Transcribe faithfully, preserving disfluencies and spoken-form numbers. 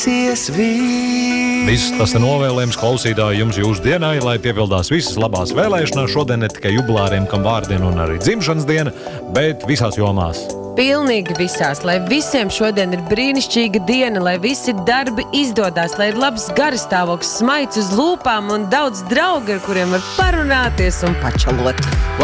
Viss tas ir novēlējums klausītāji jums jūsu dienai, lai piepildās visas labās vēlēšanās. Šodien ne tikai jubilāriem, kam vārdiena un arī dzimšanas diena, bet visās jomās. Pilnīgi visās, lai visiem šodien ir brīnišķīga diena, lai visi darbi izdodās, lai ir labs garastāvoklis, smaids uz lūpām un daudz draugi, ar kuriem var parunāties un pačalot.